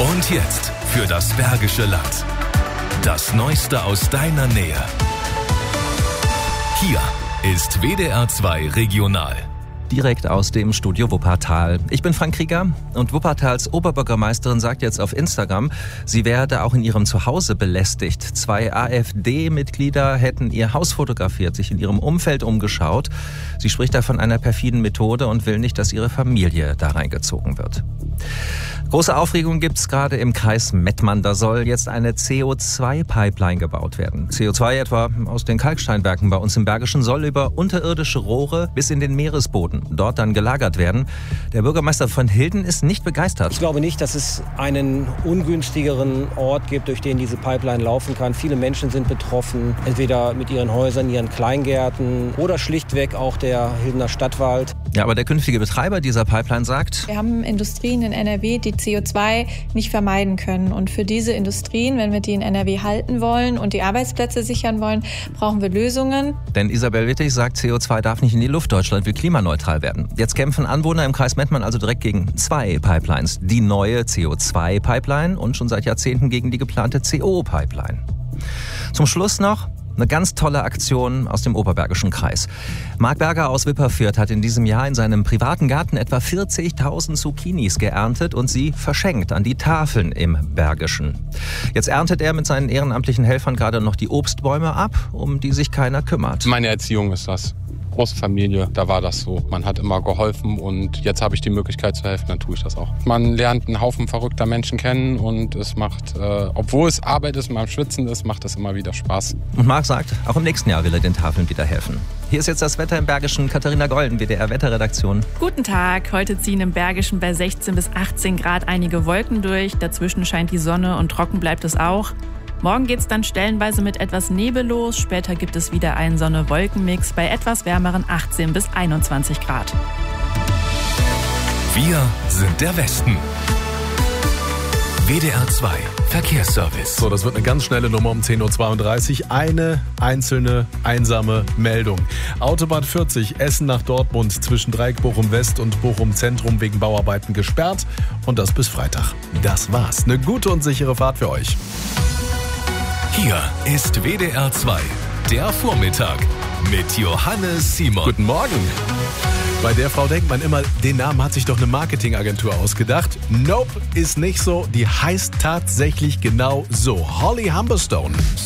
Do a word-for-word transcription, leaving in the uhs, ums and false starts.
Und jetzt für das Bergische Land. Das Neueste aus deiner Nähe. Hier ist W D R zwei Regional. Direkt aus dem Studio Wuppertal. Ich bin Frank Krieger und Wuppertals Oberbürgermeisterin sagt jetzt auf Instagram, sie werde auch in ihrem Zuhause belästigt. Zwei AfD-Mitglieder hätten ihr Haus fotografiert, sich in ihrem Umfeld umgeschaut. Sie spricht da von einer perfiden Methode und will nicht, dass ihre Familie da reingezogen wird. Große Aufregung gibt's gerade im Kreis Mettmann. Da soll jetzt eine C O zwei Pipeline gebaut werden. C O zwei etwa aus den Kalksteinwerken bei uns im Bergischen soll über unterirdische Rohre bis in den Meeresboden dort dann gelagert werden. Der Bürgermeister von Hilden ist nicht begeistert. Ich glaube nicht, dass es einen ungünstigeren Ort gibt, durch den diese Pipeline laufen kann. Viele Menschen sind betroffen, entweder mit ihren Häusern, ihren Kleingärten oder schlichtweg auch der Hildener Stadtwald. Ja, aber der künftige Betreiber dieser Pipeline sagt, wir haben Industrien in N R W, die C O zwei nicht vermeiden können. Und für diese Industrien, wenn wir die in N R W halten wollen und die Arbeitsplätze sichern wollen, brauchen wir Lösungen. Denn Isabel Wittig sagt, C O zwei darf nicht in die Luft. Deutschland will klimaneutral werden. Jetzt kämpfen Anwohner im Kreis Mettmann also direkt gegen zwei Pipelines. Die neue C O zwei Pipeline und schon seit Jahrzehnten gegen die geplante C O Pipeline. Zum Schluss noch eine ganz tolle Aktion aus dem Oberbergischen Kreis. Marc Berger aus Wipperfürth hat in diesem Jahr in seinem privaten Garten etwa vierzigtausend Zucchinis geerntet und sie verschenkt an die Tafeln im Bergischen. Jetzt erntet er mit seinen ehrenamtlichen Helfern gerade noch die Obstbäume ab, um die sich keiner kümmert. Meine Erziehung ist das. Großfamilie, da war das so. Man hat immer geholfen und jetzt habe ich die Möglichkeit zu helfen, dann tue ich das auch. Man lernt einen Haufen verrückter Menschen kennen und es macht, äh, obwohl es Arbeit ist und man am Schwitzen ist, macht es immer wieder Spaß. Und Marc sagt, auch im nächsten Jahr will er den Tafeln wieder helfen. Hier ist jetzt das Wetter im Bergischen. Katharina Golden, W D R-Wetterredaktion. Guten Tag. Heute ziehen im Bergischen bei sechzehn bis achtzehn Grad einige Wolken durch. Dazwischen scheint die Sonne und trocken bleibt es auch. Morgen geht's dann stellenweise mit etwas Nebel los. Später gibt es wieder einen Sonne-Wolken-Mix bei etwas wärmeren achtzehn bis einundzwanzig Grad. Wir sind der Westen. W D R zwei Verkehrsservice. So, das wird eine ganz schnelle Nummer um zehn Uhr zweiunddreißig. Eine einzelne, einsame Meldung. Autobahn vierzig, Essen nach Dortmund zwischen Dreieck Bochum West und Bochum Zentrum wegen Bauarbeiten gesperrt. Und das bis Freitag. Das war's. Eine gute und sichere Fahrt für euch. Hier ist W D R zwei, der Vormittag mit Johannes Simon. Guten Morgen. Bei der Frau denkt man immer, den Namen hat sich doch eine Marketingagentur ausgedacht. Nope, ist nicht so. Die heißt tatsächlich genau so. Holly Humberstone.